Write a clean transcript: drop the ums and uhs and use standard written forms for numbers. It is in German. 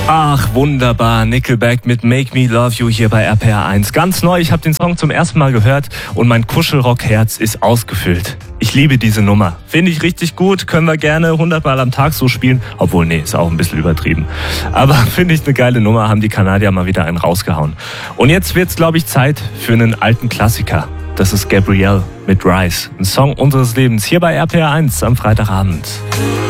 Ach, wunderbar. Nickelback mit Make Me Love You hier bei RPR 1. Ganz neu, ich habe den Song zum ersten Mal gehört und mein Kuschelrock-Herz ist ausgefüllt. Ich liebe diese Nummer. Finde ich richtig gut, können wir gerne 100 Mal am Tag so spielen. Obwohl, nee, ist auch ein bisschen übertrieben. Aber finde ich eine geile Nummer, haben die Kanadier mal wieder einen rausgehauen. Und jetzt wird's, glaube ich, Zeit für einen alten Klassiker. Das ist Gabrielle mit Rise, ein Song unseres Lebens hier bei RPR 1 am Freitagabend.